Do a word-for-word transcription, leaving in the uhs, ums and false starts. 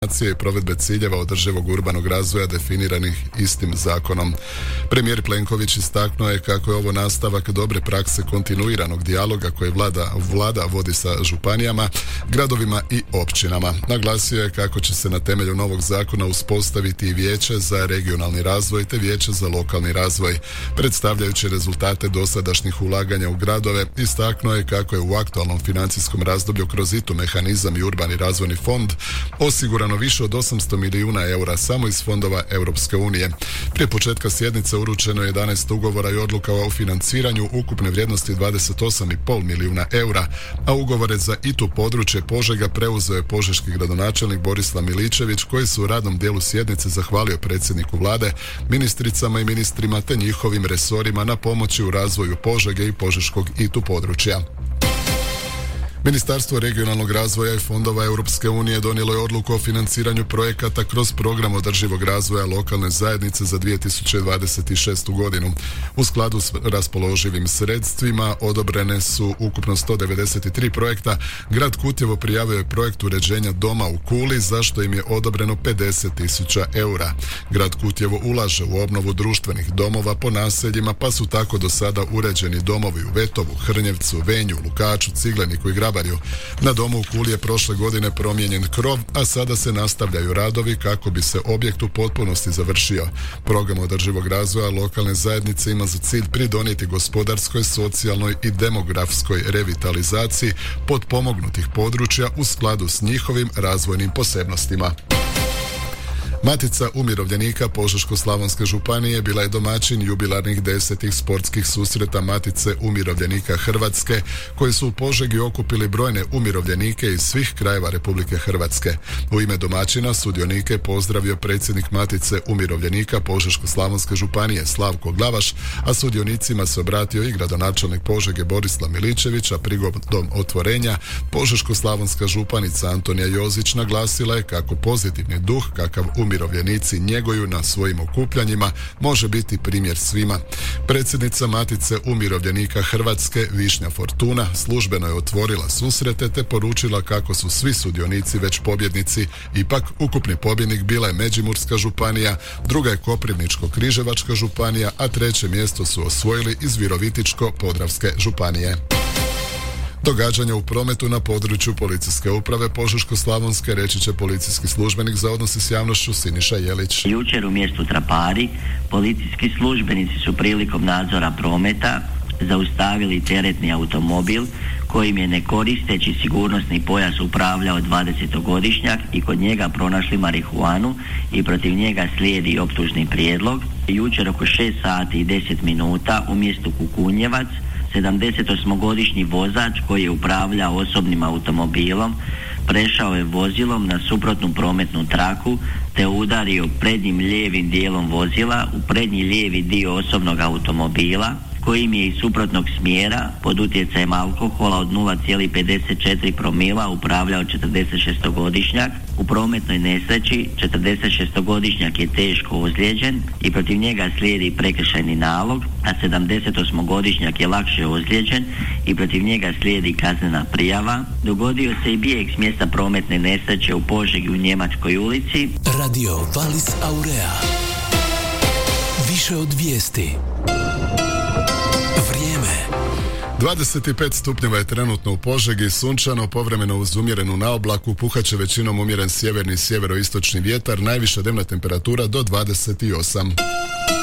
i provedbe ciljeva održivog urbanog razvoja definiranih istim zakonom. Premijer Plenković istaknuo je kako je ovo nastavak dobre prakse kontinuiranog dijaloga koje vlada, vlada vodi sa županijama, gradovima i općinama. Naglasio je kako će se na temelju novog zakona uspostaviti i vijeće za regionalni razvoj te vijeće za lokalni razvoj. Predstavljajući rezultate dosadašnjih ulaganja u gradove, istaknuo je kako je u aktualnom financijskom razdoblju kroz I T U mehanizam i urbani razvojni fond osigurano više od osamsto milijuna eura samo iz fondova Europske unije. Prije početka sjednice uručeno je jedanaest ugovora i odluka o financiranju ukupne vrijednosti dvadeset osam i pol milijuna eura, a ugovore za I T U područje Požega preuzeo je požeški gradonačelnik Borislav Miličević, koji su u radnom dijelu sjednice zahvalio predsjedniku vlade, ministricama i ministrima te njihovim resorima na pomoći u razvoju Požege i požeškog I T U područja. Ministarstvo regionalnog razvoja i fondova Europske unije donijelo je odluku o financiranju projekata kroz program održivog razvoja lokalne zajednice za dvije tisuće dvadeset šestu godinu. U skladu s raspoloživim sredstvima odobrene su ukupno sto devedeset tri projekta. Grad Kutjevo prijavio je projekt uređenja doma u Kuli, za što im je odobreno pedeset tisuća eura. Grad Kutjevo ulaže u obnovu društvenih domova po naseljima, pa su tako do sada uređeni domovi u Vetovu, Hrnjevcu, Venju, Lukaču, Cigleniku i Grabarju. Na domu u Kuli je prošle godine promijenjen krov, a sada se nastavljaju radovi kako bi se objekt u potpunosti završio. Program održivog razvoja lokalne zajednice ima za cilj pridonijeti gospodarskoj, socijalnoj i demografskoj revitalizaciji potpomognutih područja u skladu s njihovim razvojnim posebnostima. Matica umirovljenika Požeško-slavonske županije bila je domaćin jubilarnih desetih sportskih susreta Matice umirovljenika Hrvatske, koji su u Požegi okupili brojne umirovljenike iz svih krajeva Republike Hrvatske. U ime domaćina sudionike pozdravio predsjednik Matice umirovljenika Požeško-slavonske županije Slavko Glavaš, a sudionicima se obratio i gradonačelnik Požege Borislav Miličević, a prigodom otvorenja Požeško-slavonska županica Antonija Jozić naglasila je kako pozitivni duh kakav umirovljenici njeguju na svojim okupljanjima može biti primjer svima. Predsjednica Matice umirovljenika Hrvatske Višnja Fortuna službeno je otvorila susrete te poručila kako su svi sudionici već pobjednici. Ipak ukupni pobjednik bila je Međimurska županija, druga je Koprivničko-križevačka županija, a treće mjesto su osvojili iz Virovitičko-podravske županije. Događanja u prometu na području policijske uprave Požeško-slavonske reći će policijski službenik za odnose s javnošću Siniša Jelić. Jučer u mjestu Trapari policijski službenici su prilikom nadzora prometa zaustavili teretni automobil kojim je ne koristeći sigurnosni pojas upravljao dvadesetogodišnjak i kod njega pronašli marihuanu i protiv njega slijedi optužni prijedlog. Jučer oko šest sati i deset minuta u mjestu Kukunjevac sedamdesetosmogodišnji vozač koji je upravljao osobnim automobilom prešao je vozilom na suprotnu prometnu traku te udario prednjim lijevim dijelom vozila u prednji lijevi dio osobnog automobila kojim je iz suprotnog smjera pod utjecajem alkohola od nula zarez pedeset četiri promila upravljao četrdesetšestogodišnjak. U prometnoj nesreći četrdesetšestogodišnjak je teško ozlijeđen i protiv njega slijedi prekršajni nalog, a sedamdesetosmogodišnjak je lakše ozlijeđen i protiv njega slijedi kaznena prijava. Dogodio se i bijeg s mjesta prometne nesreće u Požegi u Njemačkoj ulici. Radio Valis Aurea. Više od vijesti. dvadeset pet stupnjeva je trenutno u Požegi, sunčano, povremeno uz umjerenu naoblaku, puhaće većinom umjeren sjeverni i sjeveroistočni vjetar, najviša dnevna temperatura do dvadeset osam.